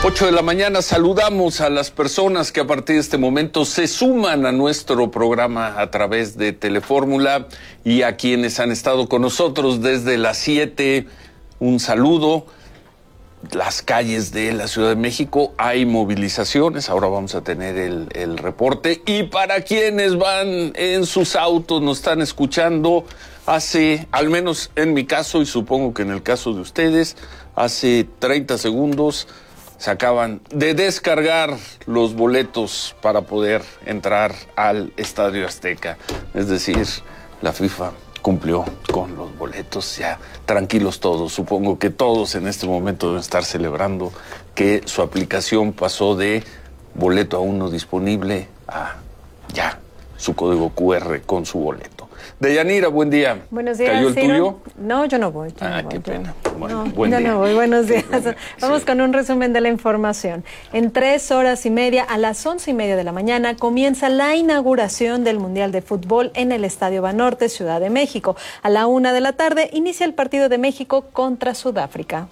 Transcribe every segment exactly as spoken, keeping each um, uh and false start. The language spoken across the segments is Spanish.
ocho de la mañana, saludamos a las personas que a partir de este momento se suman a nuestro programa a través de Telefórmula y a quienes han estado con nosotros desde las siete, un saludo. Las calles de la Ciudad de México hay movilizaciones, ahora vamos a tener el, el reporte. Y para quienes van en sus autos, nos están escuchando, hace, al menos en mi caso y supongo que en el caso de ustedes, hace treinta segundos se acaban de descargar los boletos para poder entrar al Estadio Azteca. Es decir, la FIFA cumplió con los boletos, ya tranquilos todos. Supongo que todos en este momento deben estar celebrando que su aplicación pasó de boleto aún no disponible a ya su código cu erre con su boleto. Deyanira, buen día. Buenos días. ¿Cayó el sí, tuyo? No, no, yo no voy. Yo ah, no qué voy, pena. Yo, bueno, no, buen yo día. no voy. Buenos días. Buen Vamos sí. con un resumen de la información. En tres horas y media, a las once y media de la mañana, comienza la inauguración del Mundial de Fútbol en el Estadio Banorte, Ciudad de México. A la una de la tarde inicia el partido de México contra Sudáfrica.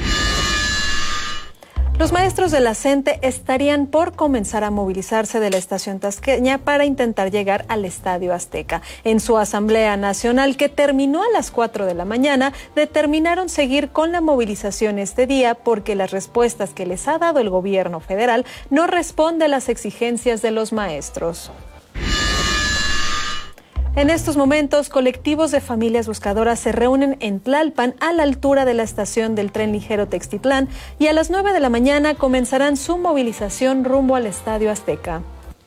Los maestros de la CENTE estarían por comenzar a movilizarse de la estación tasqueña para intentar llegar al Estadio Azteca. En su Asamblea Nacional, que terminó a las cuatro de la mañana, determinaron seguir con la movilización este día porque las respuestas que les ha dado el gobierno federal no responden a las exigencias de los maestros. En estos momentos, colectivos de familias buscadoras se reúnen en Tlalpan, a la altura de la estación del tren ligero Textitlán, y a las nueve de la mañana comenzarán su movilización rumbo al Estadio Azteca.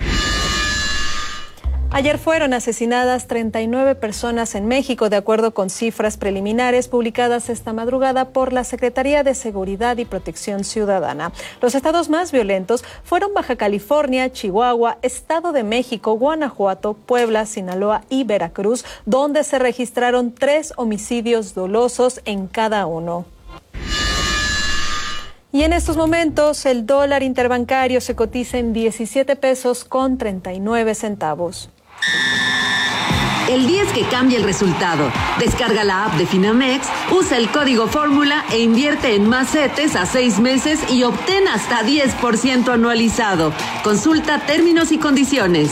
Ayer fueron asesinadas treinta y nueve personas en México, de acuerdo con cifras preliminares publicadas esta madrugada por la Secretaría de Seguridad y Protección Ciudadana. Los estados más violentos fueron Baja California, Chihuahua, Estado de México, Guanajuato, Puebla, Sinaloa y Veracruz, donde se registraron tres homicidios dolosos en cada uno. Y en estos momentos, el dólar interbancario se cotiza en diecisiete pesos con treinta y nueve centavos. El diez que cambia el resultado. Descarga la app de Finamex, usa el código Fórmula e invierte en más CETES a seis meses y obtén hasta diez por ciento anualizado. Consulta términos y condiciones.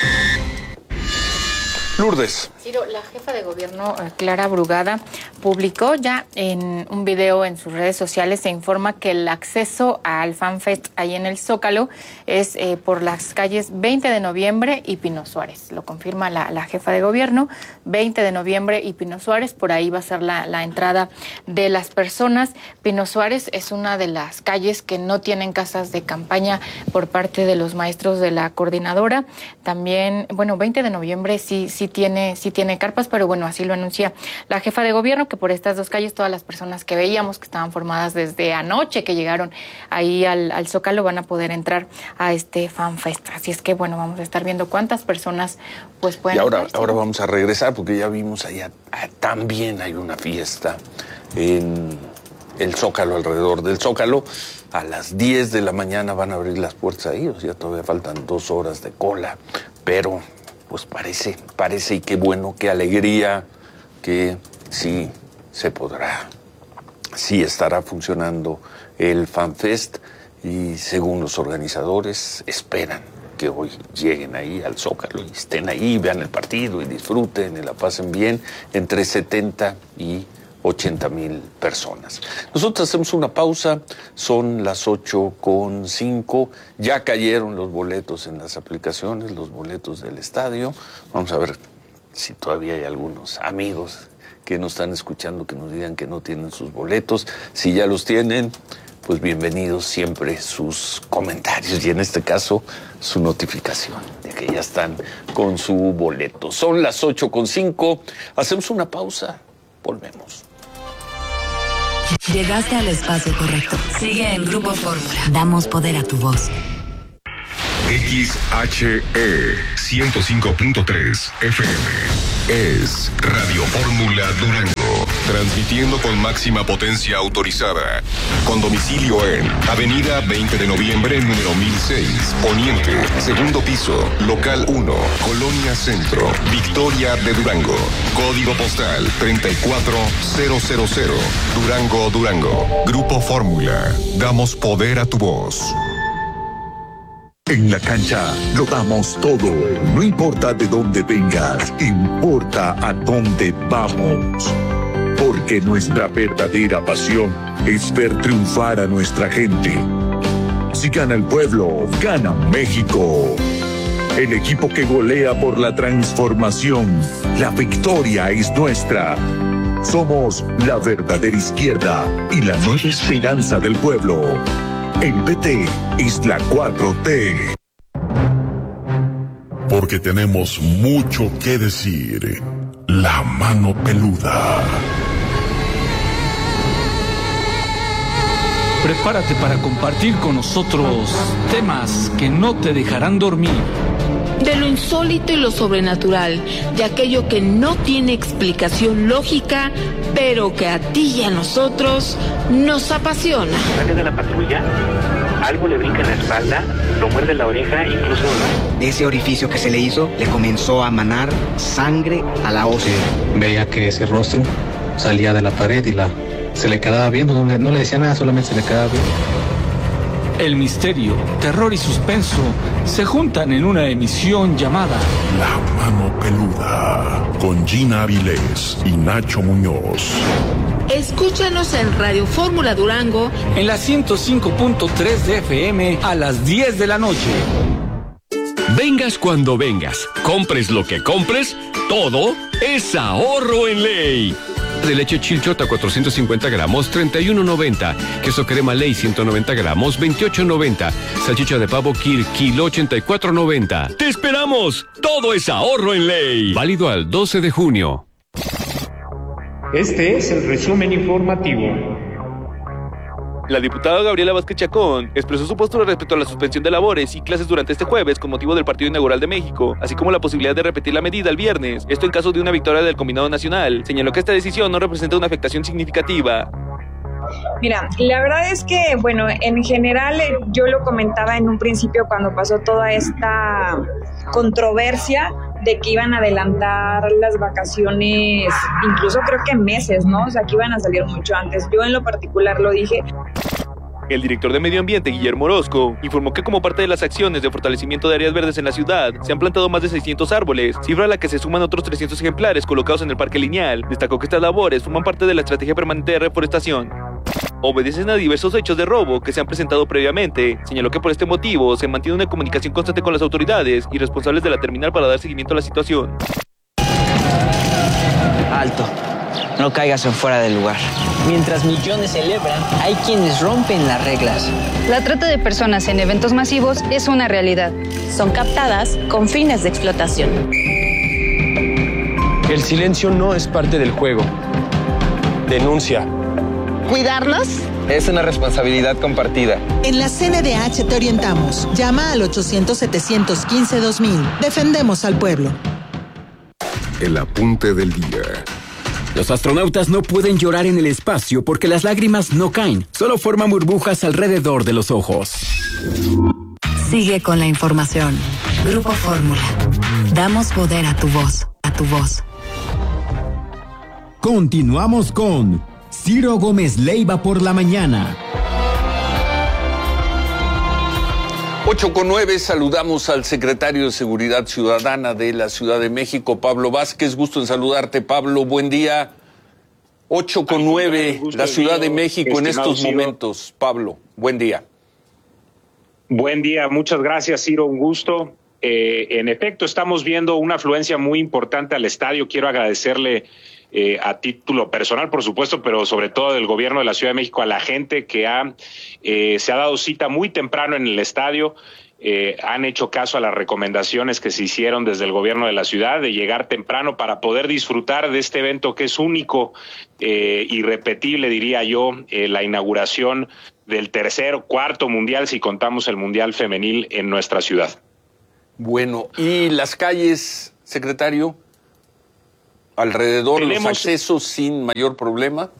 Lourdes. Ciro, la jefa de gobierno, Clara Brugada, publicó ya en un video en sus redes sociales, se informa que el acceso al FanFest ahí en el Zócalo es eh, por las calles veinte de noviembre y Pino Suárez. Lo confirma la, la jefa de gobierno, veinte de noviembre y Pino Suárez, por ahí va a ser la, la entrada de las personas. Pino Suárez es una de las calles que no tienen casas de campaña por parte de los maestros de la coordinadora. También, bueno, veinte de noviembre sí, sí tiene, sí tiene carpas, pero bueno, así lo anuncia la jefa de gobierno, que por estas dos calles todas las personas que veíamos que estaban formadas desde anoche, que llegaron ahí al, al Zócalo, van a poder entrar a este FanFest. Así es que bueno, vamos a estar viendo cuántas personas pues pueden. Y ahora, entrar, ¿sí? ahora vamos a regresar porque ya vimos allá, ah, también hay una fiesta en el Zócalo, alrededor del Zócalo. A las diez de la mañana van a abrir las puertas ahí, o sea, todavía faltan dos horas de cola, pero pues parece, parece y qué bueno, qué alegría que sí se podrá, sí estará funcionando el FanFest y según los organizadores esperan que hoy lleguen ahí al Zócalo y estén ahí, vean el partido y disfruten y la pasen bien, entre setenta y ochenta mil personas. Nosotros hacemos una pausa, son las ocho con cinco, ya cayeron los boletos en las aplicaciones, los boletos del estadio. Vamos a ver si todavía hay algunos amigos que nos están escuchando que nos digan que no tienen sus boletos. Si ya los tienen, pues bienvenidos siempre sus comentarios y en este caso su notificación de que ya están con su boleto. Son las ocho con cinco, hacemos una pausa, volvemos. Llegaste al espacio correcto. Sigue en Grupo Fórmula. Damos poder a tu voz. X H E ciento cinco punto tres F M es Radio Fórmula Durango. transmitiendo con máxima potencia autorizada. Con domicilio en Avenida veinte de noviembre, número mil seis, Poniente, segundo piso, local uno, Colonia Centro, Victoria de Durango. Código postal treinta y cuatro mil, Durango, Durango. Grupo Fórmula, damos poder a tu voz. En la cancha lo damos todo. No importa de dónde vengas, importa a dónde vamos. Porque nuestra verdadera pasión es ver triunfar a nuestra gente. Si gana el pueblo, gana México. El equipo que golea por la transformación. La victoria es nuestra. Somos la verdadera izquierda y la nueva esperanza del pueblo. El P T es la cuatro T. Porque tenemos mucho que decir. La mano peluda. Prepárate para compartir con nosotros temas que no te dejarán dormir. De lo insólito y lo sobrenatural, de aquello que no tiene explicación lógica, pero que a ti y a nosotros nos apasiona. Sale de la patrulla, algo le brinca en la espalda, lo muerde la oreja, incluso... De ese orificio que se le hizo, le comenzó a manar sangre a la ósea. Veía que ese rostro salía de la pared y la se le quedaba viendo, no le, no le decía nada, solamente se le quedaba viendo. El misterio, terror y suspenso se juntan en una emisión llamada La Mano Peluda, con Gina Avilés y Nacho Muñoz. Escúchanos en Radio Fórmula Durango en la ciento cinco punto tres de F M a las diez de la noche. Vengas cuando vengas, compres lo que compres, todo es ahorro en ley. De leche Chilchota cuatrocientos cincuenta gramos, treinta y uno noventa. Queso crema Ley ciento noventa gramos, veintiocho noventa. Salchicha de pavo Kir, kilo ochenta y cuatro noventa. ¡Te esperamos! Todo es ahorro en Ley. Válido al doce de junio. Este es el resumen informativo. La diputada Gabriela Vázquez Chacón expresó su postura respecto a la suspensión de labores y clases durante este jueves con motivo del partido inaugural de México, así como la posibilidad de repetir la medida el viernes, esto en caso de una victoria del combinado nacional. Señaló que esta decisión no representa una afectación significativa. Mira, la verdad es que, bueno, en general yo lo comentaba en un principio cuando pasó toda esta controversia de que iban a adelantar las vacaciones, incluso creo que meses, ¿no? O sea, que iban a salir mucho antes. Yo en lo particular lo dije. El director de Medio Ambiente, Guillermo Orozco, informó que como parte de las acciones de fortalecimiento de áreas verdes en la ciudad, se han plantado más de seiscientos árboles, cifra a la que se suman otros trescientos ejemplares colocados en el Parque Lineal. Destacó que estas labores forman parte de la estrategia permanente de reforestación. Obedecen a diversos hechos de robo que se han presentado previamente. Señaló que por este motivo se mantiene una comunicación constante con las autoridades y responsables de la terminal para dar seguimiento a la situación. Alto. No caigas en fuera del lugar. Mientras millones celebran, hay quienes rompen las reglas. La trata de personas en eventos masivos es una realidad. Son captadas con fines de explotación. El silencio no es parte del juego. Denuncia. ¿Cuidarnos? Es una responsabilidad compartida. En la C N D H te orientamos. Llama al ochocientos, setecientos quince, dos mil. Defendemos al pueblo. El apunte del día. Los astronautas no pueden llorar en el espacio porque las lágrimas no caen, solo forman burbujas alrededor de los ojos. Sigue con la información. Grupo Fórmula. Damos poder a tu voz, a tu voz. Continuamos con Ciro Gómez Leiva por la mañana. ocho con nueve, saludamos al secretario de Seguridad Ciudadana de la Ciudad de México, Pablo Vázquez. Gusto en saludarte, Pablo. Buen día. ocho con nueve, la Ciudad de México en estos momentos. Pablo, buen día. Buen día, muchas gracias, Ciro, un gusto. Eh, en efecto, estamos viendo una afluencia muy importante al estadio. Quiero agradecerle eh, a título personal, por supuesto, pero sobre todo del gobierno de la Ciudad de México, a la gente que ha eh, se ha dado cita muy temprano en el estadio. Eh, han hecho caso a las recomendaciones que se hicieron desde el gobierno de la ciudad de llegar temprano para poder disfrutar de este evento que es único, eh, irrepetible, diría yo, eh, la inauguración del tercer o cuarto mundial, si contamos el mundial femenil en nuestra ciudad. Bueno, ¿y las calles, secretario? Alrededor Tenemos... los accesos sin mayor problema.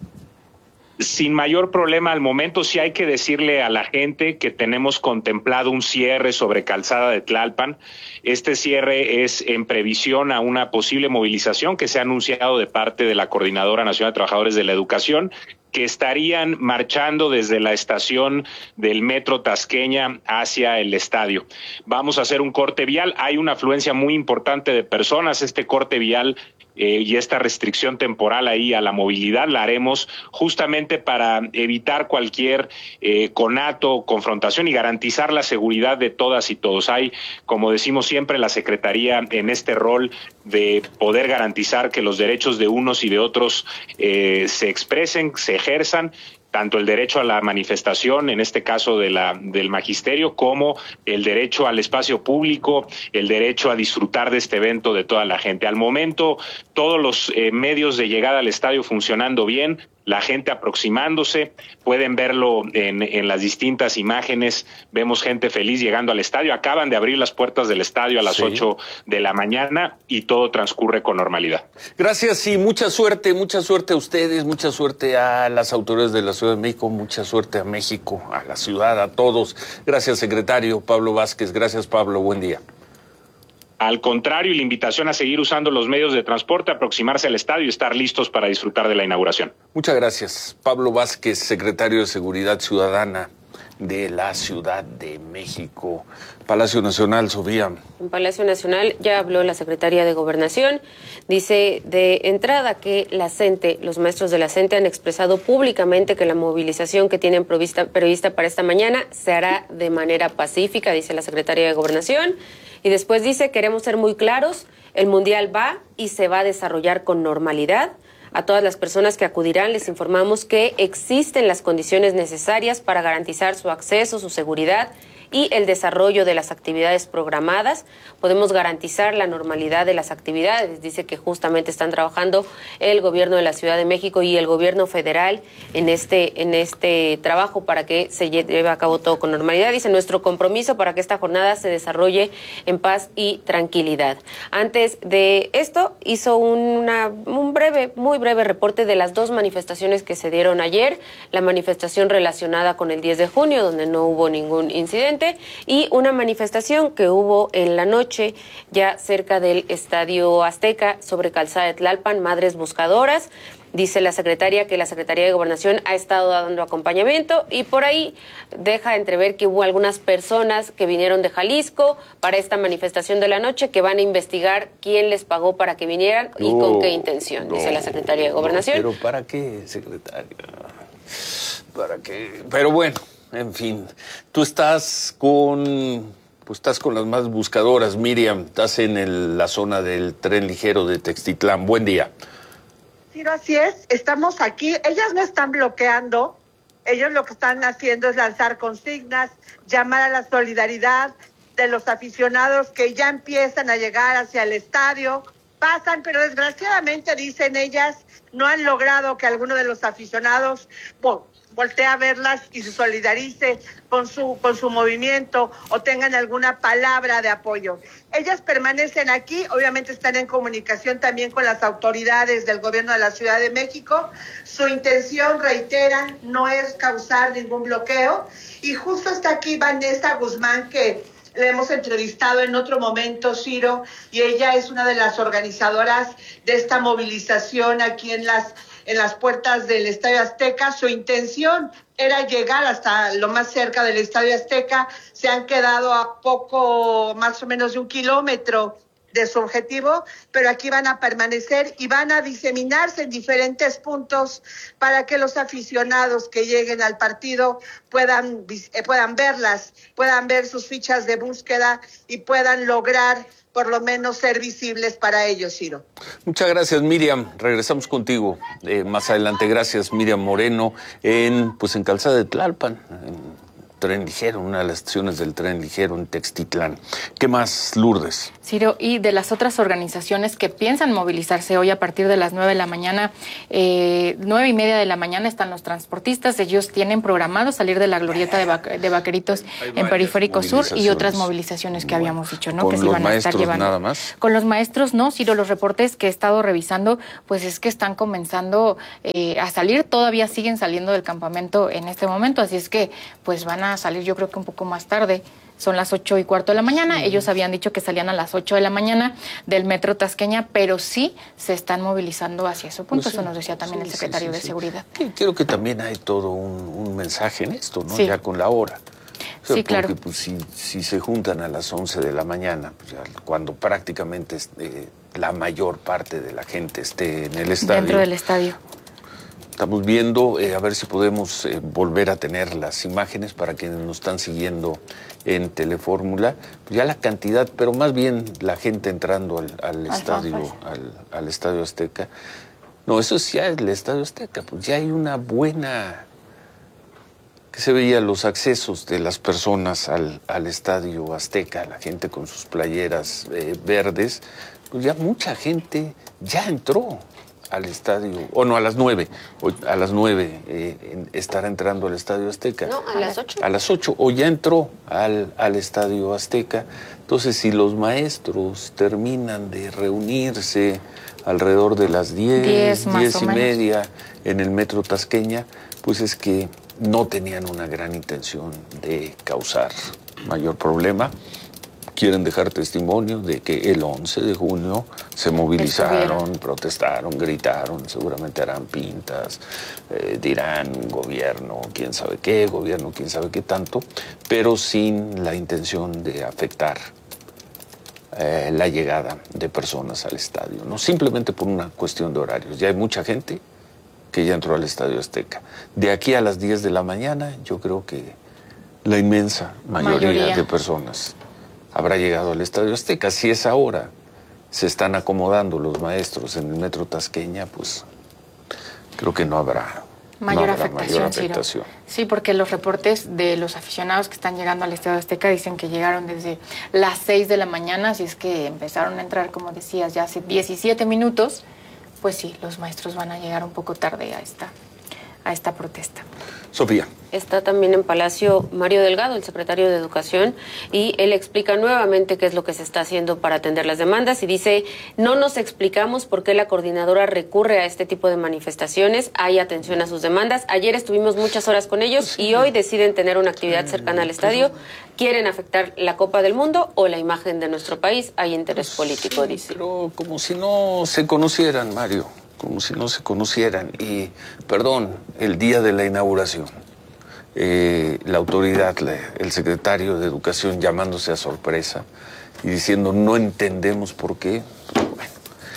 Sin mayor problema al momento. Sí hay que decirle a la gente que tenemos contemplado un cierre sobre Calzada de Tlalpan. Este cierre es en previsión a una posible movilización que se ha anunciado de parte de la Coordinadora Nacional de Trabajadores de la Educación, que estarían marchando desde la estación del Metro Tasqueña hacia el estadio. Vamos a hacer un corte vial. Hay una afluencia muy importante de personas. Este corte vial Eh, y esta restricción temporal ahí a la movilidad la haremos justamente para evitar cualquier eh, conato, confrontación y garantizar la seguridad de todas y todos. Hay, como decimos siempre, la Secretaría en este rol de poder garantizar que los derechos de unos y de otros eh, se expresen, se ejerzan, tanto el derecho a la manifestación, en este caso de la del magisterio, como el derecho al espacio público, el derecho a disfrutar de este evento de toda la gente. Al momento, todos los eh, medios de llegada al estadio funcionando bien, la gente aproximándose, pueden verlo en, en las distintas imágenes, vemos gente feliz llegando al estadio, acaban de abrir las puertas del estadio a las sí. ocho de la mañana y todo transcurre con normalidad. Gracias y mucha suerte, mucha suerte a ustedes, mucha suerte a las autoridades de la Ciudad de México, mucha suerte a México, a la ciudad, a todos. Gracias, secretario Pablo Vázquez. Gracias, Pablo, buen día. Al contrario, y la invitación a seguir usando los medios de transporte, aproximarse al estadio y estar listos para disfrutar de la inauguración. Muchas gracias. Pablo Vázquez, secretario de Seguridad Ciudadana de la Ciudad de México. Palacio Nacional, Sofía. En Palacio Nacional ya habló la secretaria de Gobernación. Dice de entrada que la CENTE, los maestros de la CENTE han expresado públicamente que la movilización que tienen prevista, prevista para esta mañana se hará de manera pacífica, dice la secretaria de Gobernación. Y después dice, queremos ser muy claros, el Mundial va y se va a desarrollar con normalidad. A todas las personas que acudirán les informamos que existen las condiciones necesarias para garantizar su acceso, su seguridad y el desarrollo de las actividades programadas. Podemos garantizar la normalidad de las actividades. Dice que justamente están trabajando el gobierno de la Ciudad de México y el gobierno federal en este, en este trabajo para que se lleve a cabo todo con normalidad. Dice nuestro compromiso para que esta jornada se desarrolle en paz y tranquilidad. Antes de esto hizo una, un breve, muy breve reporte de las dos manifestaciones que se dieron ayer. La manifestación relacionada con el diez de junio, donde no hubo ningún incidente, y una manifestación que hubo en la noche ya cerca del Estadio Azteca sobre Calzada de Tlalpan, Madres Buscadoras. Dice la secretaria que la Secretaría de Gobernación ha estado dando acompañamiento y por ahí deja entrever que hubo algunas personas que vinieron de Jalisco para esta manifestación de la noche que van a investigar quién les pagó para que vinieran no, y con qué intención, no, dice la Secretaría de Gobernación. No, pero ¿para qué, secretaria? ¿Para qué? Pero bueno. En fin, tú estás con, pues estás con las más buscadoras, Miriam, estás en el, la zona del tren ligero de Textitlán. Buen día. Sí, así es, estamos aquí. Ellas no están bloqueando, ellos lo que están haciendo es lanzar consignas, llamar a la solidaridad de los aficionados que ya empiezan a llegar hacia el estadio. Pasan, pero desgraciadamente, dicen ellas, no han logrado que alguno de los aficionados Bueno, voltee a verlas y se solidarice con su con su movimiento o tengan alguna palabra de apoyo. Ellas permanecen aquí, obviamente están en comunicación también con las autoridades del gobierno de la Ciudad de México. Su intención, reiteran, no es causar ningún bloqueo. Y justo está aquí Vanessa Guzmán, que le hemos entrevistado en otro momento, Ciro, y ella es una de las organizadoras de esta movilización aquí en las en las puertas del Estadio Azteca. Su intención era llegar hasta lo más cerca del Estadio Azteca. Se han quedado a poco más o menos de un kilómetro de su objetivo, pero aquí van a permanecer y van a diseminarse en diferentes puntos para que los aficionados que lleguen al partido puedan, eh, puedan verlas, puedan ver sus fichas de búsqueda y puedan lograr por lo menos ser visibles para ellos, Ciro. Muchas gracias, Miriam. Regresamos contigo eh, más adelante. Gracias, Miriam Moreno, en pues en Calzada de Tlalpan, en tren ligero, una de las estaciones del tren ligero en Textitlán. ¿Qué más, Lourdes? Ciro, y de las otras organizaciones que piensan movilizarse hoy a partir de las nueve de la mañana, eh, nueve y media de la mañana están los transportistas. Ellos tienen programado salir de la glorieta de, Vaque- de Vaqueritos en Periférico Sur y otras movilizaciones que habíamos dicho, ¿no? ¿Con Que se los iban a estar maestros llevando. nada más? Con los maestros no, Ciro, los reportes que he estado revisando, pues es que están comenzando eh, a salir, todavía siguen saliendo del campamento en este momento, así es que pues van a salir yo creo que un poco más tarde. Son las ocho y cuarto de la mañana. Ellos habían dicho que salían a las ocho de la mañana del metro Tasqueña, pero sí se están movilizando hacia ese punto. Pues sí, Eso nos decía también sí, el secretario sí, sí, de sí. Seguridad. Sí, creo que también hay todo un, un mensaje en esto, ¿no? Sí. Ya con la hora. O sea, Sí, claro. Porque pues, si, si se juntan a las once de la mañana, pues, ya cuando prácticamente eh, la mayor parte de la gente esté en el estadio. Dentro del estadio. Estamos viendo, eh, a ver si podemos eh, volver a tener las imágenes para quienes nos están siguiendo en Telefórmula. Pues ya la cantidad, pero más bien la gente entrando al, al estadio, al, al Estadio Azteca. No, eso es ya el Estadio Azteca, pues ya hay una buena... que se veía los accesos de las personas al, al Estadio Azteca, la gente con sus playeras eh, verdes, pues ya mucha gente ya entró al estadio, o no, a las nueve, o a las nueve eh, en- estará entrando al Estadio Azteca. No, a las ocho. A las ocho, o ya entró al, al Estadio Azteca. Entonces, si los maestros terminan de reunirse alrededor de las diez, Diez, más diez o y menos. media en el metro Tasqueña, pues es que no tenían una gran intención de causar mayor problema. Quieren dejar testimonio de que el once de junio se movilizaron, Estuvieron. protestaron, gritaron, seguramente harán pintas, eh, dirán gobierno, quién sabe qué, gobierno, quién sabe qué tanto, pero sin la intención de afectar eh, la llegada de personas al estadio, no simplemente por una cuestión de horarios. Ya hay mucha gente que ya entró al Estadio Azteca. De aquí a las diez de la mañana, yo creo que la inmensa mayoría, Mayoría. de personas habrá llegado al Estadio Azteca. Si es ahora se están acomodando los maestros en el metro Tasqueña, pues creo que no habrá Mayor no habrá afectación, mayor Ciro. afectación. Sí, porque los reportes de los aficionados que están llegando al Estadio Azteca dicen que llegaron desde las seis de la mañana, así es que empezaron a entrar, como decías, ya hace diecisiete minutos. Pues sí, los maestros van a llegar un poco tarde a esta, a esta protesta. Sofía. Está también en Palacio Mario Delgado, el secretario de Educación, y él explica nuevamente qué es lo que se está haciendo para atender las demandas y dice, no nos explicamos por qué la coordinadora recurre a este tipo de manifestaciones, hay atención a sus demandas. Ayer estuvimos muchas horas con ellos y hoy deciden tener una actividad cercana al estadio. ¿Quieren afectar la Copa del Mundo o la imagen de nuestro país? Hay interés político, dice. Pero como si no se conocieran, Mario, como si no se conocieran. Y, perdón, el día de la inauguración, eh, la autoridad, la- el secretario de Educación llamándose a sorpresa y diciendo no entendemos por qué. Bueno,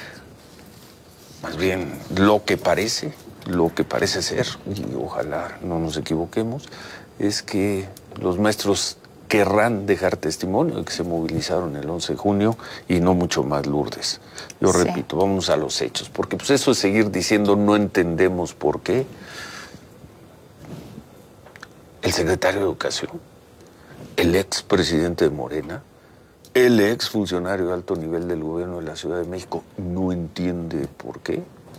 más bien lo que parece, lo que parece ser, y ojalá no nos equivoquemos, es que los maestros querrán dejar testimonio de que se movilizaron el once de junio y no mucho más, Lourdes. Yo Sí. repito, vamos a los hechos, porque pues eso es seguir diciendo no entendemos por qué. El secretario de Educación, el ex presidente de Morena, el ex funcionario de alto nivel del gobierno de la Ciudad de México, no entiende por qué.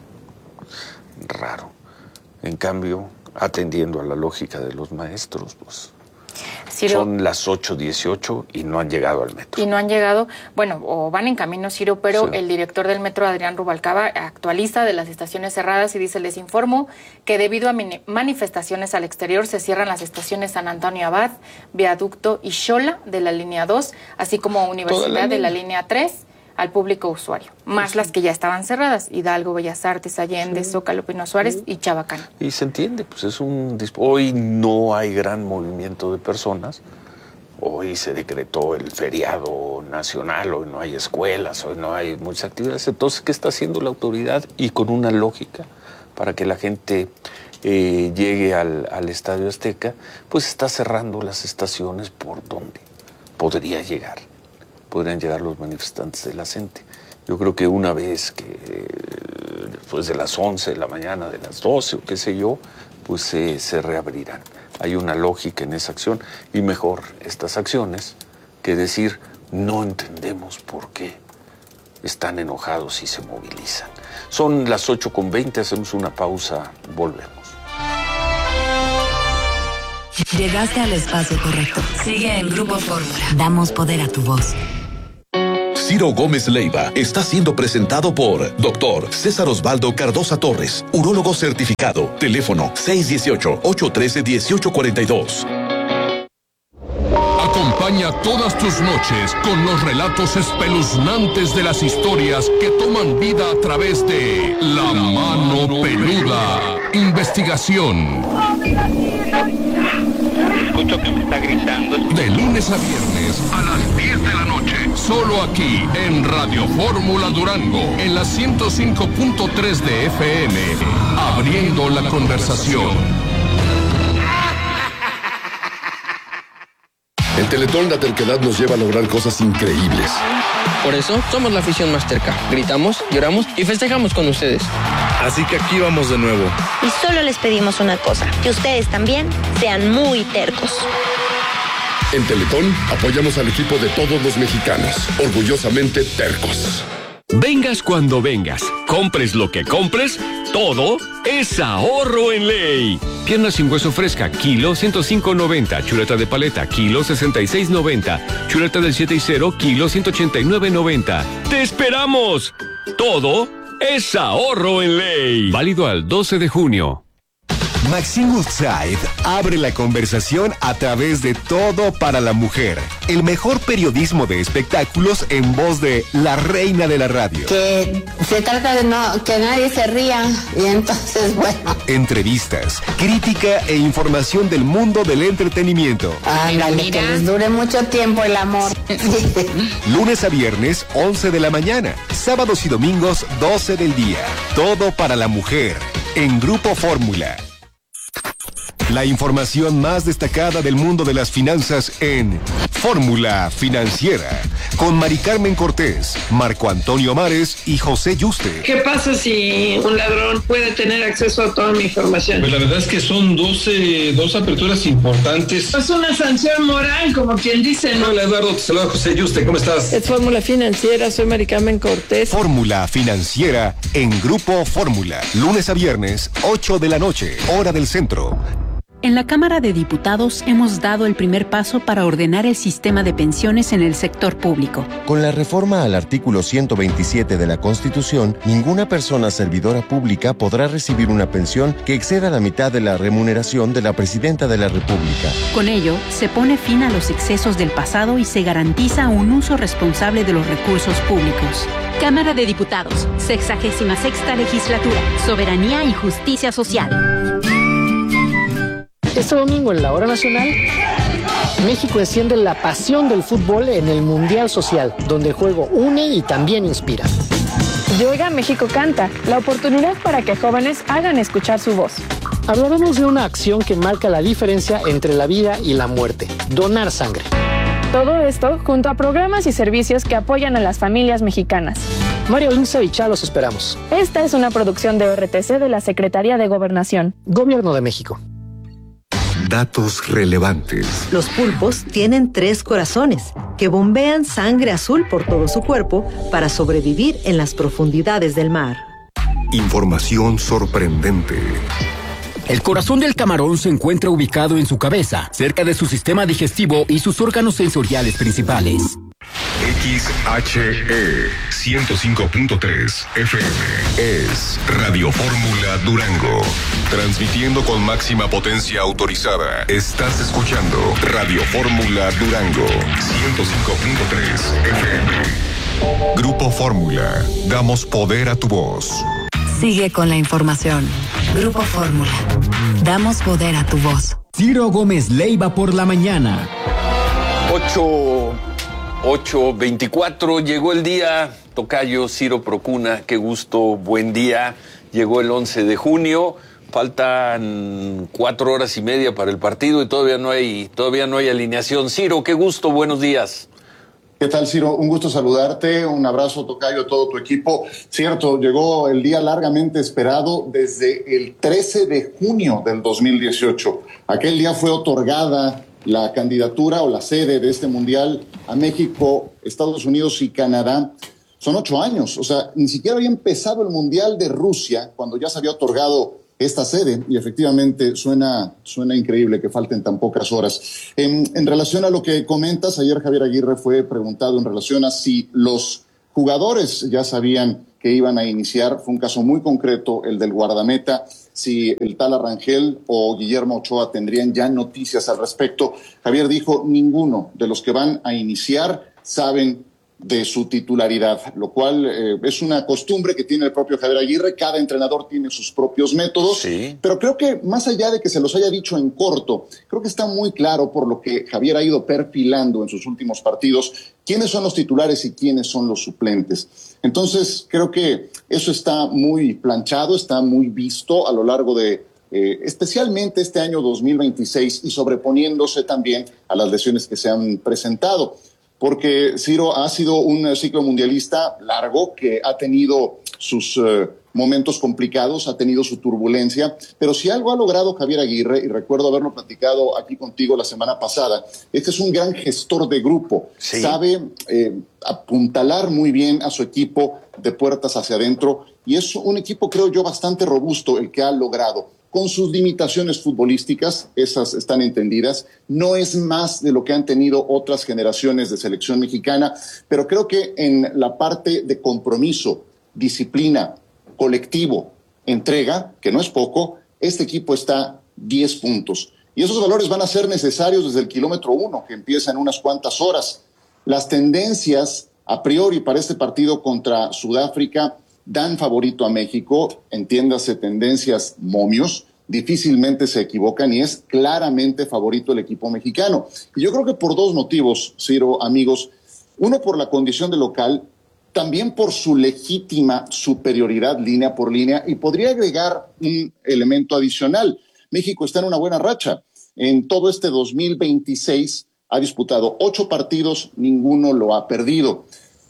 Raro. En cambio, atendiendo a la lógica de los maestros, pues Ciro, son las ocho dieciocho y no han llegado al metro. y no han llegado, bueno, o van en camino, Ciro, pero Sí. el director del metro, Adrián Rubalcaba, actualiza de las estaciones cerradas y dice, les informo que debido a mini- manifestaciones al exterior se cierran las estaciones San Antonio Abad, Viaducto y Xola de la línea dos, así como Universidad de la línea tres al público usuario, más las que ya estaban cerradas, Hidalgo, Bellas Artes, Allende, Zócalo, Pino Suárez y Chabacán. Y se entiende, pues es un... disp- Hoy no hay gran movimiento de personas. Hoy se decretó el feriado nacional, hoy no hay escuelas, hoy no hay muchas actividades. Entonces, ¿qué está haciendo la autoridad? Y con una lógica para que la gente eh, llegue al, al Estadio Azteca, pues está cerrando las estaciones por donde podría llegar. Podrían llegar los manifestantes de la gente. Yo creo que una vez que eh, después de las once de la mañana, de las doce o qué sé yo, pues eh, se reabrirán. hay una lógica en esa acción y mejor estas acciones que decir no entendemos por qué están enojados y se movilizan. Son las ocho con veinte, hacemos una pausa, volvemos. Llegaste al espacio correcto. Sigue en Grupo Fórmula. Damos poder a tu voz. Ciro Gómez Leiva está siendo presentado por doctor César Osvaldo Cardosa Torres, urólogo certificado. Teléfono seis uno ocho, ocho uno tres, uno ocho cuatro dos. Acompaña todas tus noches con los relatos espeluznantes de las historias que toman vida a través de La Mano Peluda. Investigación. Escucho que me está gritando. De lunes a viernes a las diez de la noche. Solo aquí en Radio Fórmula Durango. En la ciento cinco punto tres de F M. Abriendo la conversación. En Teletón la terquedad nos lleva a lograr cosas increíbles. Por eso somos la afición más terca. Gritamos, lloramos y festejamos con ustedes. Así que aquí vamos de nuevo. Y solo les pedimos una cosa, que ustedes también sean muy tercos. En Teletón apoyamos al equipo de todos los mexicanos, orgullosamente tercos. Vengas cuando vengas, compres lo que compres, todo es ahorro en ley. Pierna sin hueso fresca, kilo ciento cinco noventa. Chuleta de paleta, kilo sesenta y seis noventa. Chuleta del siete y cero, kilo ciento ochenta y nueve noventa. ¡Te esperamos! Todo es ahorro en ley. Válido al doce de junio. Maxine Woodside abre la conversación a través de Todo para la Mujer, el mejor periodismo de espectáculos en voz de la reina de la radio. Que se trata de no que nadie se ría y entonces bueno. Entrevistas, crítica e información del mundo del entretenimiento. Ándale, que les dure mucho tiempo el amor. Lunes a viernes, once de la mañana. Sábados y domingos, doce del día. Todo para la Mujer, en Grupo Fórmula. La información más destacada del mundo de las finanzas en Fórmula Financiera, con Mari Carmen Cortés, Marco Antonio Mares y José Yuste. ¿Qué pasa si un ladrón puede tener acceso a toda mi información? Pues la verdad es que son doce, dos aperturas importantes. Es una sanción moral, como quien dice, ¿no? Hola Eduardo, te saluda José Yuste, ¿cómo estás? Es Fórmula Financiera, soy Mari Carmen Cortés. Fórmula Financiera en Grupo Fórmula, lunes a viernes, ocho de la noche, hora del centro. En la Cámara de Diputados hemos dado el primer paso para ordenar el sistema de pensiones en el sector público. Con la reforma al artículo ciento veintisiete de la Constitución, ninguna persona servidora pública podrá recibir una pensión que exceda la mitad de la remuneración de la Presidenta de la República. Con ello, se pone fin a los excesos del pasado y se garantiza un uso responsable de los recursos públicos. Cámara de Diputados, sexagésima sexta legislatura, Soberanía y Justicia Social. Este domingo en la Hora Nacional, México enciende la pasión del fútbol en el Mundial Social, donde el juego une y también inspira. Yoga México Canta, la oportunidad para que jóvenes hagan escuchar su voz. Hablaremos de una acción que marca la diferencia entre la vida y la muerte, donar sangre. Todo esto junto a programas y servicios que apoyan a las familias mexicanas. Mario Lince y Cha los esperamos. Esta es una producción de O R T C de la Secretaría de Gobernación. Gobierno de México. Datos relevantes. Los pulpos tienen tres corazones que bombean sangre azul por todo su cuerpo para sobrevivir en las profundidades del mar. Información sorprendente. El corazón del camarón se encuentra ubicado en su cabeza, cerca de su sistema digestivo y sus órganos sensoriales principales. X H E ciento cinco punto tres F M es Radio Fórmula Durango. Transmitiendo con máxima potencia autorizada. Estás escuchando Radio Fórmula Durango ciento cinco punto tres F M. Grupo Fórmula. Damos poder a tu voz. Sigue con la información. Grupo Fórmula. Damos poder a tu voz. Ciro Gómez Leiva por la mañana. Ocho... ocho veinticuatro, llegó el día, tocayo Ciro Procuna, qué gusto, buen día, llegó el once de junio, faltan cuatro horas y media para el partido y todavía no hay, todavía no hay alineación. Ciro, qué gusto, buenos días. ¿Qué tal, Ciro? Un gusto saludarte, un abrazo, tocayo, a todo tu equipo. Cierto, llegó el día largamente esperado desde el trece de junio del dos mil dieciocho. Aquel día fue otorgada la candidatura o la sede de este mundial a México, Estados Unidos y Canadá. Son ocho años, o sea, ni siquiera había empezado el mundial de Rusia cuando ya se había otorgado esta sede, y efectivamente suena, suena increíble que falten tan pocas horas. En, en relación a lo que comentas, ayer Javier Aguirre fue preguntado en relación a si los jugadores ya sabían que iban a iniciar. Fue un caso muy concreto, el del guardameta, si el tal Arrangel o Guillermo Ochoa tendrían ya noticias al respecto. Javier dijo, ninguno de los que van a iniciar saben de su titularidad, lo cual eh, es una costumbre que tiene el propio Javier Aguirre. Cada entrenador tiene sus propios métodos, sí. Pero creo que más allá de que se los haya dicho en corto, creo que está muy claro por lo que Javier ha ido perfilando en sus últimos partidos, quiénes son los titulares y quiénes son los suplentes. Entonces creo que eso está muy planchado, está muy visto a lo largo de Eh, especialmente este año dos mil veintiséis y sobreponiéndose también a las lesiones que se han presentado. Porque Ciro ha sido un ciclo mundialista largo que ha tenido sus eh, momentos complicados, ha tenido su turbulencia, pero si algo ha logrado Javier Aguirre, y recuerdo haberlo platicado aquí contigo la semana pasada, este es un gran gestor de grupo, sí. Sabe eh, apuntalar muy bien a su equipo de puertas hacia adentro, y es un equipo, creo yo, bastante robusto el que ha logrado. Con sus limitaciones futbolísticas, esas están entendidas, no es más de lo que han tenido otras generaciones de selección mexicana, pero creo que en la parte de compromiso, disciplina, colectivo, entrega, que no es poco, este equipo está diez puntos. Y esos valores van a ser necesarios desde el kilómetro uno, que empieza en unas cuantas horas. Las tendencias, a priori, para este partido contra Sudáfrica, dan favorito a México, entiéndase tendencias momios, difícilmente se equivocan y es claramente favorito el equipo mexicano. Y yo creo que por dos motivos, Ciro, amigos, uno por la condición de local, también por su legítima superioridad línea por línea, y podría agregar un elemento adicional. México está en una buena racha. En todo este dos mil veintiséis ha disputado ocho partidos, ninguno lo ha perdido.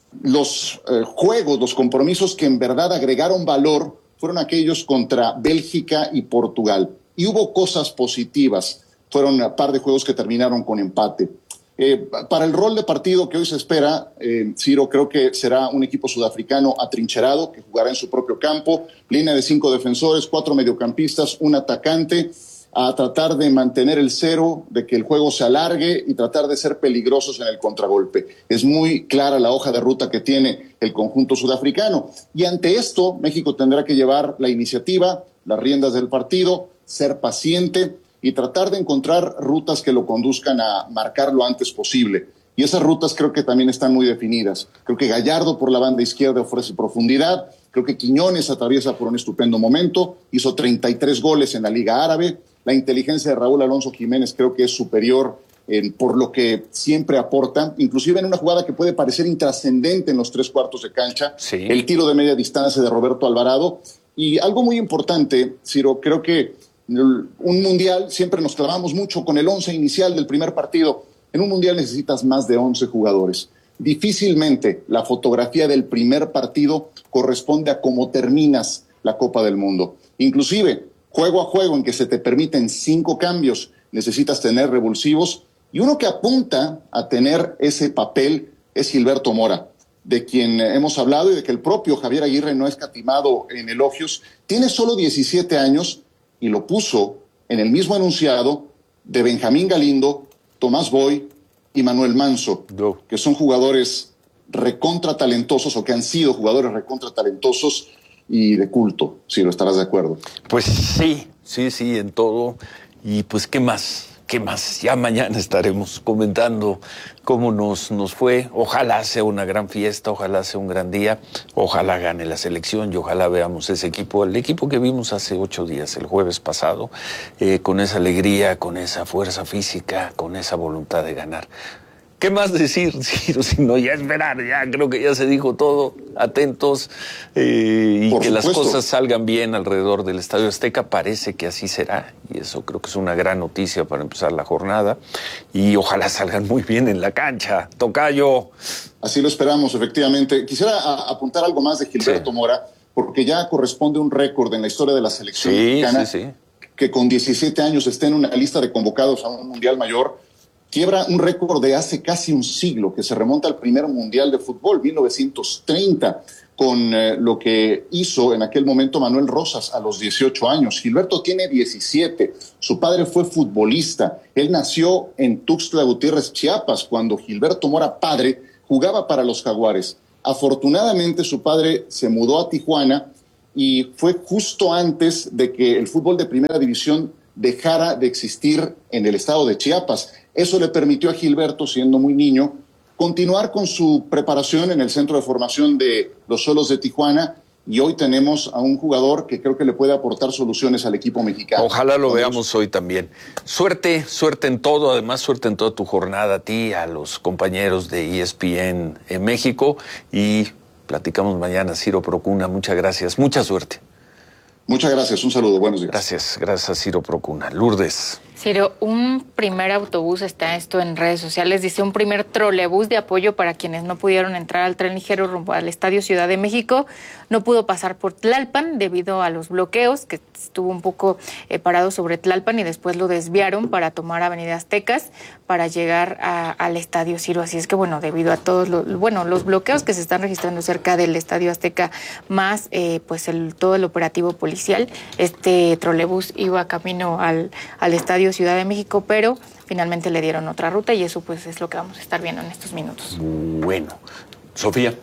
Los eh, juegos, los compromisos que en verdad agregaron valor fueron aquellos contra Bélgica y Portugal. Y hubo cosas positivas. Fueron un par de juegos que terminaron con empate. Eh, para el rol de partido que hoy se espera, eh, Ciro, creo que será un equipo sudafricano atrincherado, que jugará en su propio campo, línea de cinco defensores, cuatro mediocampistas, un atacante, a tratar de mantener el cero, de que el juego se alargue y tratar de ser peligrosos en el contragolpe. Es muy clara la hoja de ruta que tiene el conjunto sudafricano. Y ante esto, México tendrá que llevar la iniciativa, las riendas del partido, ser paciente y tratar de encontrar rutas que lo conduzcan a marcar lo antes posible. Y esas rutas creo que también están muy definidas. Creo que Gallardo por la banda izquierda ofrece profundidad. Creo que Quiñones atraviesa por un estupendo momento. Hizo treinta y tres goles en la Liga Árabe. La inteligencia de Raúl Alonso Jiménez creo que es superior eh, por lo que siempre aporta, inclusive en una jugada que puede parecer intrascendente en los tres cuartos de cancha, sí. El tiro de media distancia de Roberto Alvarado. Y algo muy importante, Ciro, creo que un mundial, siempre nos clavamos mucho con el once inicial del primer partido. En un mundial necesitas más de once jugadores. Difícilmente la fotografía del primer partido corresponde a cómo terminas la Copa del Mundo. Inclusive, juego a juego en que se te permiten cinco cambios, necesitas tener revulsivos, y uno que apunta a tener ese papel es Gilberto Mora, de quien hemos hablado y de que el propio Javier Aguirre no ha escatimado en elogios. Tiene solo diecisiete años y lo puso en el mismo enunciado de Benjamín Galindo, Tomás Boy y Manuel Manso, no. que son jugadores recontra talentosos o que han sido jugadores recontra talentosos y de culto, si lo estarás de acuerdo. Pues sí, sí, sí, en todo. Y pues, ¿qué más? ¿Qué más? Ya mañana estaremos comentando cómo nos, nos fue. Ojalá sea una gran fiesta, ojalá sea un gran día, ojalá gane la selección y ojalá veamos ese equipo, el equipo que vimos hace ocho días, el jueves pasado, eh, con esa alegría, con esa fuerza física, con esa voluntad de ganar. ¿Qué más decir, Ciro? Si no, ya esperar, ya creo que ya se dijo todo. Atentos eh, y Por que supuesto. las cosas salgan bien alrededor del Estadio Azteca. Parece que así será y eso creo que es una gran noticia para empezar la jornada. Y ojalá salgan muy bien en la cancha. Tocayo. Así lo esperamos, efectivamente. Quisiera a, apuntar algo más de Gilberto sí. Mora, porque ya corresponde un récord en la historia de la selección sí, mexicana, sí, sí. que con diecisiete años esté en una lista de convocados a un Mundial Mayor. Quiebra un récord de hace casi un siglo, que se remonta al primer Mundial de Fútbol, mil novecientos treinta, con eh, lo que hizo en aquel momento Manuel Rosas a los dieciocho años. Gilberto tiene diecisiete, su padre fue futbolista, él nació en Tuxtla Gutiérrez, Chiapas, cuando Gilberto Mora, padre, jugaba para los Jaguares. Afortunadamente su padre se mudó a Tijuana y fue justo antes de que el fútbol de primera división dejara de existir en el estado de Chiapas. Eso le permitió a Gilberto, siendo muy niño, continuar con su preparación en el centro de formación de los Xolos de Tijuana, y hoy tenemos a un jugador que creo que le puede aportar soluciones al equipo mexicano. Ojalá lo veamos hoy también. Suerte, suerte en todo, además suerte en toda tu jornada, a ti, a los compañeros de E S P N en México, y platicamos mañana. Ciro Procuna, muchas gracias, mucha suerte. Muchas gracias, un saludo, buenos días. Gracias, gracias a Ciro Procuna. Lourdes. Ciro, un primer autobús, está esto en redes sociales, dice un primer trolebús de apoyo para quienes no pudieron entrar al tren ligero rumbo al Estadio Ciudad de México. No pudo pasar por Tlalpan debido a los bloqueos, que estuvo un poco eh, parado sobre Tlalpan y después lo desviaron para tomar Avenida Aztecas para llegar a, al Estadio Ciro. Así es que, bueno, debido a todos los, bueno, los bloqueos que se están registrando cerca del Estadio Azteca, más eh, pues el, todo el operativo policial, este trolebús iba camino al, al Estadio Ciudad de México, pero finalmente le dieron otra ruta y eso pues es lo que vamos a estar viendo en estos minutos. Bueno, Sofía.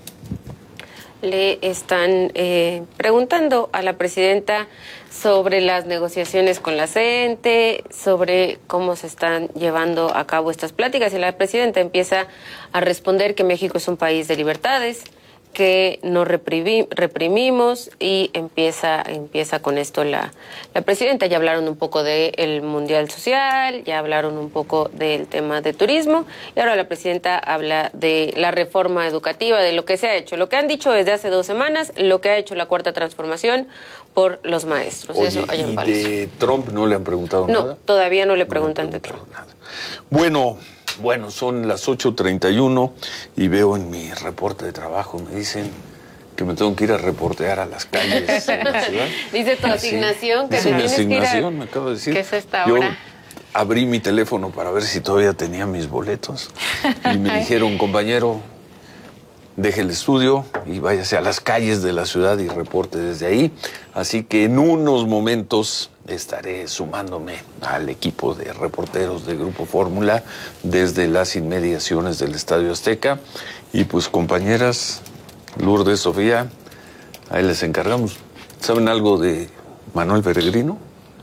Le están eh, preguntando a la presidenta sobre las negociaciones con la C E N T E, sobre cómo se están llevando a cabo estas pláticas, y la presidenta empieza a responder que México es un país de libertades, que no reprimi- reprimimos, y empieza empieza con esto la, la presidenta. Ya hablaron un poco del Mundial Social, ya hablaron un poco del tema de turismo, y ahora la presidenta habla de la reforma educativa, de lo que se ha hecho, lo que han dicho desde hace dos semanas, lo que ha hecho la Cuarta Transformación por los maestros. Oye, Eso allá en ¿y Palacio. de Trump no le han preguntado no, nada? No, todavía no le preguntan no de Trump. Nada. Bueno... Bueno, son las ocho treinta y uno y veo en mi reporte de trabajo, me dicen que me tengo que ir a reportear a las calles de la ciudad. Dice tu asignación, sí, que es te una tienes asignación, que ir a... me acaba de decir. ¿Qué es esta Yo hora? Abrí mi teléfono para ver si todavía tenía mis boletos y me dijeron, compañero, deje el estudio y váyase a las calles de la ciudad y reporte desde ahí. Así que en unos momentos estaré sumándome al equipo de reporteros de Grupo Fórmula desde las inmediaciones del Estadio Azteca. Y pues, compañeras, Lourdes, Sofía, ahí les encargamos. ¿Saben algo de Manuel Peregrino?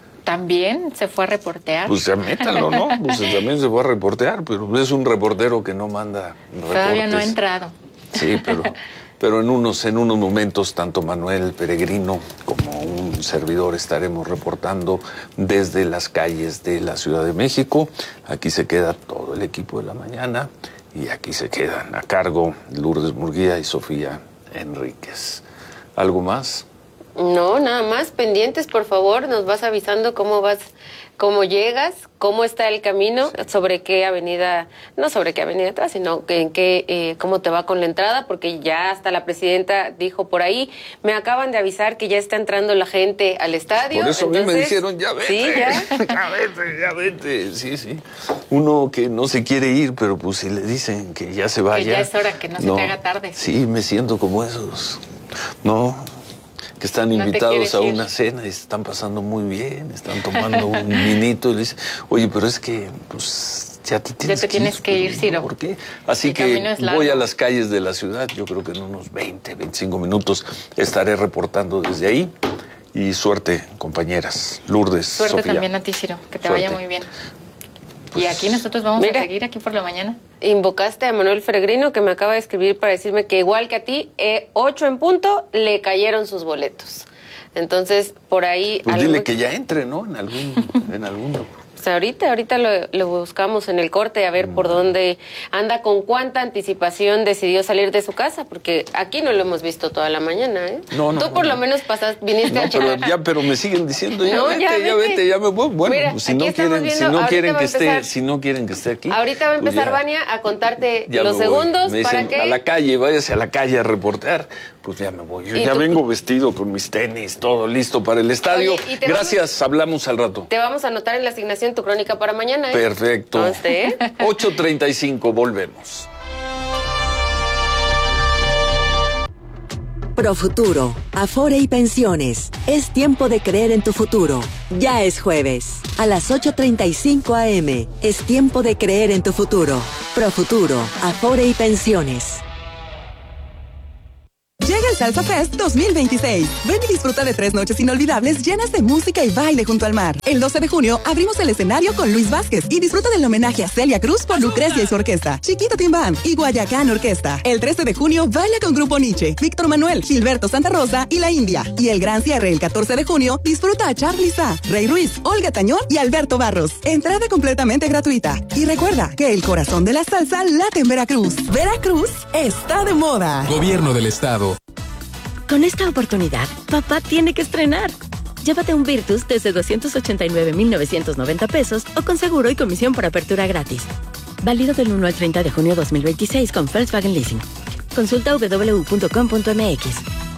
También se fue a reportear. Pues ya métanlo, ¿no? Pues también se fue a reportear, pero es un reportero que no manda reportes. Todavía no ha entrado. Sí, pero, pero en unos, en unos momentos, tanto Manuel Peregrino como un servidor estaremos reportando desde las calles de la Ciudad de México. Aquí se queda todo el equipo de la mañana y aquí se quedan a cargo Lourdes Murguía y Sofía Enríquez. ¿Algo más? No, nada más. Pendientes, por favor. Nos vas avisando cómo vas, cómo llegas, cómo está el camino, sobre qué avenida, no sobre qué avenida te vas, sino que en qué, eh, cómo te va con la entrada, porque ya hasta la presidenta dijo por ahí, me acaban de avisar que ya está entrando la gente al estadio. Por eso entonces, a mí me dijeron, ya vete, sí, ya. ya vete, ya vete, sí, sí. Uno que no se quiere ir, pero pues si le dicen que ya se vaya. Que ya es hora, que no, no se te haga tarde. Sí, me siento como esos, no, que están invitados no a una cena y se están pasando muy bien, están tomando un vinito y le dicen, oye, pero es que pues ya te tienes, ya te tienes que ir, ir Ciro. ¿Por qué? Así El que voy a las calles de la ciudad, yo creo que en unos veinte, veinticinco minutos estaré reportando desde ahí. Y suerte, compañeras. Lourdes, Suerte Sofía. también a ti, Ciro, que te Suerte. vaya muy bien. Pues, y aquí nosotros vamos mira, a seguir aquí por la mañana. Invocaste a Manuel Peregrino, que me acaba de escribir para decirme que igual que a ti, eh, ocho en punto, le cayeron sus boletos. Entonces, por ahí... Pues algo... dile que ya entre, ¿no? En algún... en algún... Pues ahorita, ahorita lo, lo buscamos en el corte a ver por dónde anda, con cuánta anticipación decidió salir de su casa, porque aquí no lo hemos visto toda la mañana, ¿eh? No, no. Tú por no. lo menos pasaste, viniste No, a pero ya, pero me siguen diciendo, ya, No, vete, ya ya vete. vete, ya me voy. Bueno, Mira, pues si aquí no estamos quieren, si viendo, no ahorita quieren va que a esté, empezar. si no quieren que esté aquí. Ahorita va a pues empezar ya. Vania a contarte Ya los me voy. segundos Me para dicen, que... a la calle, váyase a la calle a reportear. Pues ya me voy. Yo ¿Y ya tú? vengo vestido con mis tenis, todo listo para el estadio. Oye, ¿y te Gracias, hablamos al rato. Te vamos a anotar en la asignación tu crónica para mañana, ¿eh? Perfecto. Conste, ¿eh? ocho treinta y cinco, volvemos. Profuturo, Afore y Pensiones. Es tiempo de creer en tu futuro. Ya es jueves. A las ocho treinta y cinco a eme. Es tiempo de creer en tu futuro. Profuturo, Afore y Pensiones. Llega el Salsa Fest dos mil veintiséis. Ven y disfruta de tres noches inolvidables llenas de música y baile junto al mar. El doce de junio abrimos el escenario con Luis Vázquez y disfruta del homenaje a Celia Cruz por Lucrecia y su orquesta, Chiquita Tim Band y Guayacán Orquesta. El trece de junio baila con Grupo Nietzsche, Víctor Manuel, Gilberto Santa Rosa y La India. Y el gran cierre el catorce de junio disfruta a Charly Sa, Rey Ruiz, Olga Tañón y Alberto Barros. Entrada completamente gratuita. Y recuerda que el corazón de la salsa late en Veracruz. Veracruz está de moda. Gobierno del Estado. Con esta oportunidad, papá tiene que estrenar. Llévate un Virtus desde doscientos ochenta y nueve mil novecientos noventa pesos o con seguro y comisión por apertura gratis. Válido del uno al treinta de junio dos mil veintiséis con Volkswagen Leasing. Consulta doble u doble u doble u punto com punto eme equis.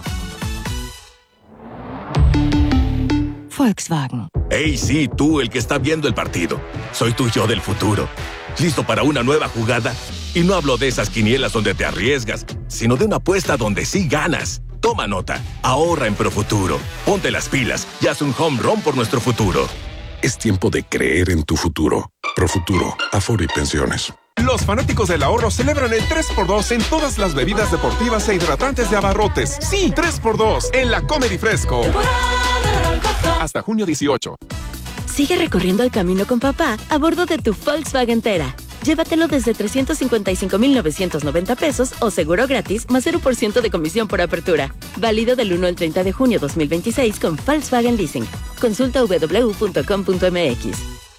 Volkswagen. Hey, sí, tú, el que está viendo el partido. Soy tu yo del futuro. ¿Listo para una nueva jugada? Y no hablo de esas quinielas donde te arriesgas, sino de una apuesta donde sí ganas. Toma nota, ahorra en Profuturo. Ponte las pilas y haz un home run por nuestro futuro. Es tiempo de creer en tu futuro. Profuturo, Afore y Pensiones. Los fanáticos del ahorro celebran el tres por dos en todas las bebidas deportivas e hidratantes de Abarrotes. Sí, tres por dos en la Comedy Fresco. Hasta junio dieciocho. Sigue recorriendo el camino con papá a bordo de tu Volkswagen Tera. Llévatelo desde trescientos cincuenta y cinco mil novecientos noventa pesos o seguro gratis más cero por ciento de comisión por apertura. Válido del uno al treinta de junio dos mil veintiséis con Volkswagen Leasing. Consulta doble u doble u doble u punto com punto eme equis.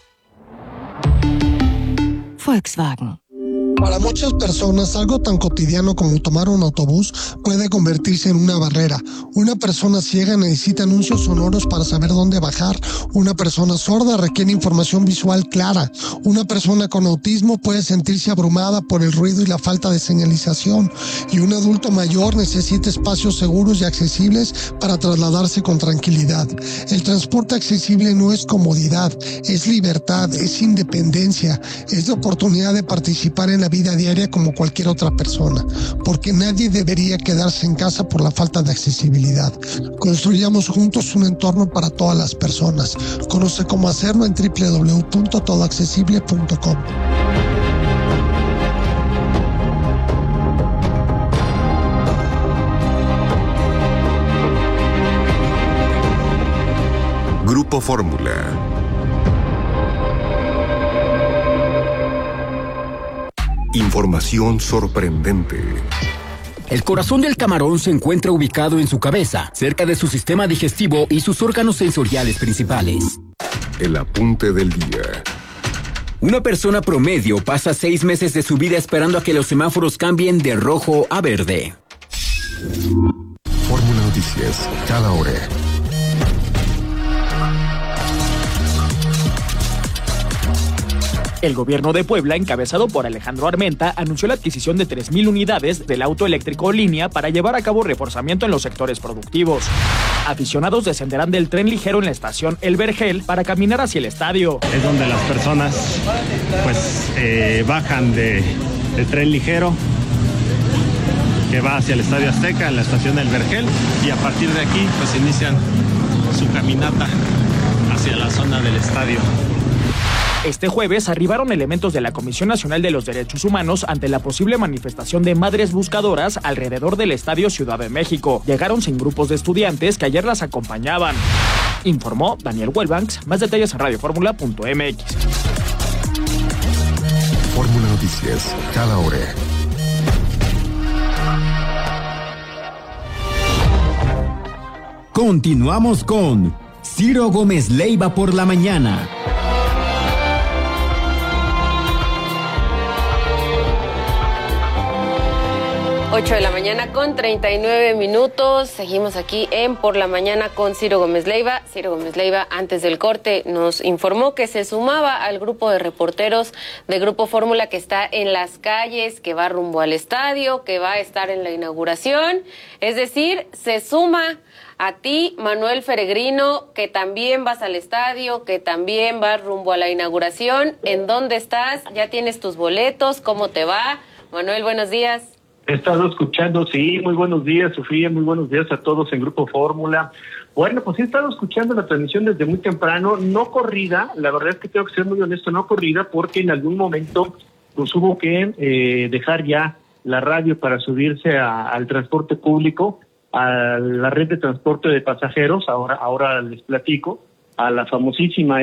Volkswagen. Para muchas personas, algo tan cotidiano como tomar un autobús puede convertirse en una barrera. Una persona ciega necesita anuncios sonoros para saber dónde bajar. Una persona sorda requiere información visual clara. Una persona con autismo puede sentirse abrumada por el ruido y la falta de señalización. Y un adulto mayor necesita espacios seguros y accesibles para trasladarse con tranquilidad. El transporte accesible no es comodidad, es libertad, es independencia, es la oportunidad de participar en la vida diaria como cualquier otra persona, porque nadie debería quedarse en casa por la falta de accesibilidad. Construyamos juntos un entorno para todas las personas. Conoce cómo hacerlo en doble u doble u doble u punto todo accesible punto com. Grupo Fórmula. Información sorprendente. El corazón del camarón se encuentra ubicado en su cabeza, cerca de su sistema digestivo y sus órganos sensoriales principales. El apunte del día. Una persona promedio pasa seis meses de su vida esperando a que los semáforos cambien de rojo a verde. Fórmula Noticias, cada hora. El gobierno de Puebla, encabezado por Alejandro Armenta, anunció la adquisición de tres mil unidades del auto eléctrico línea para llevar a cabo reforzamiento en los sectores productivos. Aficionados descenderán del tren ligero en la estación El Vergel para caminar hacia el estadio. Es donde las personas pues eh, bajan de, del tren ligero que va hacia el Estadio Azteca en la estación El Vergel y a partir de aquí pues inician su caminata hacia la zona del estadio. Este jueves arribaron elementos de la Comisión Nacional de los Derechos Humanos ante la posible manifestación de madres buscadoras alrededor del Estadio Ciudad de México. Llegaron sin grupos de estudiantes que ayer las acompañaban. Informó Daniel Huelbanks. Más detalles en radio fórmula punto eme equis. Fórmula Noticias, cada hora. Continuamos con Ciro Gómez Leiva por la mañana. ocho de la mañana con treinta y nueve minutos. Seguimos aquí en Por la Mañana con Ciro Gómez Leiva. Ciro Gómez Leiva, antes del corte, nos informó que se sumaba al grupo de reporteros de Grupo Fórmula que está en las calles, que va rumbo al estadio, que va a estar en la inauguración. Es decir, se suma a ti, Manuel Feregrino, que también vas al estadio, que también vas rumbo a la inauguración. ¿En dónde estás? ¿Ya tienes tus boletos? ¿Cómo te va? Manuel, buenos días. He estado escuchando, sí, muy buenos días, Sofía, muy buenos días a todos en Grupo Fórmula. Bueno, pues he estado escuchando la transmisión desde muy temprano, no corrida, la verdad es que tengo que ser muy honesto, no corrida, porque en algún momento pues hubo que eh, dejar ya la radio para subirse a, al transporte público, a la red de transporte de pasajeros, ahora, ahora les platico, a la famosísima